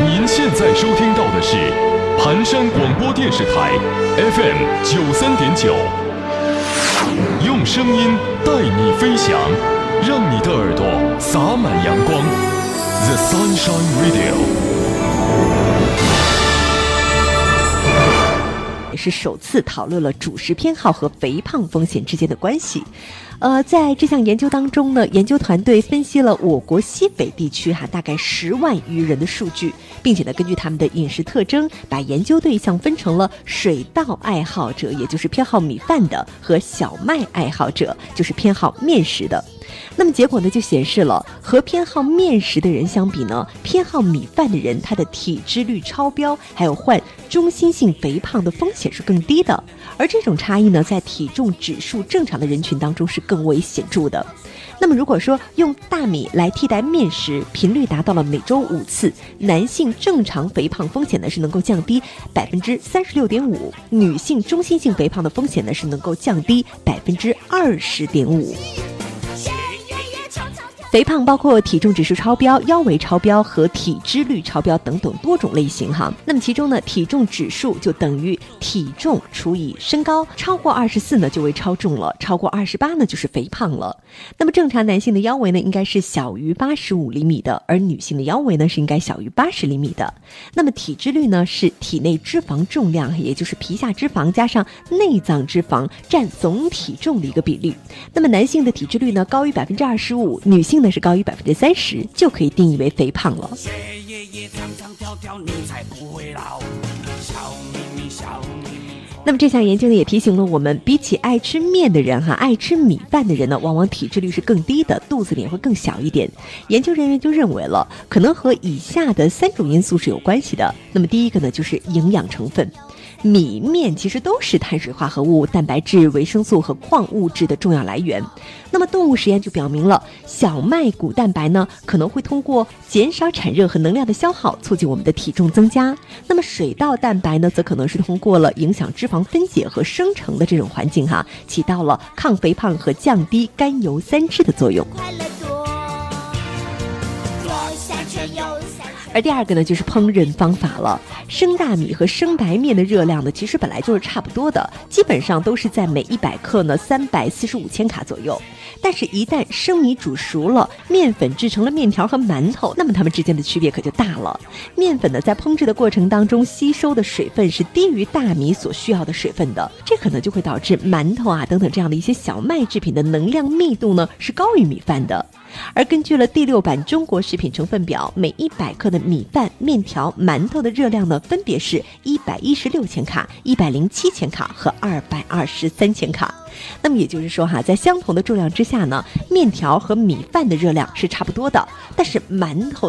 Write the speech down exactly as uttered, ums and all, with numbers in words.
您现在收听到的是盘山广播电视台 F M 九三点九，用声音带你飞翔，让你的耳朵洒满阳光。The Sunshine Radio 也是首次讨论了主食偏好和肥胖风险之间的关系。呃，在这项研究当中呢，研究团队分析了我国西北地区哈大概十万余人的数据，并且呢，根据他们的饮食特征，把研究对象分成了水稻爱好者，也就是偏好米饭的，和小麦爱好者，就是偏好面食的。那么结果呢，就显示了和偏好面食的人相比呢，偏好米饭的人，他的体脂率超标，还有患中心性肥胖的风险是更低的。而这种差异呢，在体重指数正常的人群当中是更为显著的。那么如果说用大米来替代面食，频率达到了每周五次，男性正常肥胖风险呢是能够降低百分之三十六点五，女性中心性肥胖的风险呢是能够降低百分之二十点五。肥胖包括体重指数超标、腰围超标和体脂率超标等等多种类型哈。那么其中呢，体重指数就等于体重除以身高，超过二十四呢就为超重了，超过二十八呢就是肥胖了。那么正常男性的腰围呢应该是小于八十五厘米的，而女性的腰围呢是应该小于八十厘米的。那么体脂率呢是体内脂肪重量，也就是皮下脂肪加上内脏脂肪占总体重的一个比率。那么男性的体脂率呢高于百分之二十五，女性呢是高于百分之三十，就可以定义为肥胖了。那么这项研究呢也提醒了我们，比起爱吃面的人哈，爱吃米饭的人呢，往往体脂率是更低的，肚子里会更小一点。研究人员就认为了，可能和以下的三种因素是有关系的。那么第一个呢，就是营养成分。米面其实都是碳水化合物、蛋白质、维生素和矿物质的重要来源。那么动物实验就表明了，小麦谷蛋白呢可能会通过减少产热和能量的消耗，促进我们的体重增加。那么水稻蛋白呢，则可能是通过了影响脂肪分解和生成的这种环境哈，起到了抗肥胖和降低甘油三酯的作用。而第二个呢，就是烹饪方法了。生大米和生白面的热量呢，其实本来就是差不多的，基本上都是在每一百克呢三百四十五千卡左右。但是，一旦生米煮熟了，面粉制成了面条和馒头，那么它们之间的区别可就大了。面粉呢，在烹制的过程当中吸收的水分是低于大米所需要的水分的，这可能就会导致馒头啊等等这样的一些小麦制品的能量密度呢是高于米饭的。而根据了第六版中国食品成分表，每一百克的米饭、面条、馒头的热量呢，分别是一百一十六千卡、一百零七千卡和二百二十三千卡。那么也就是说哈，在相同的重量之下呢，面条和米饭的热量是差不多的，但是馒头